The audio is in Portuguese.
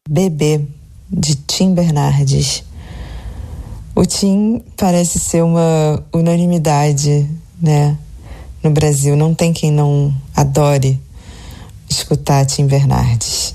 Bebê, de Tim Bernardes. O Tim parece ser uma unanimidade, né, no Brasil. Não tem quem não adore escutar Tim Bernardes.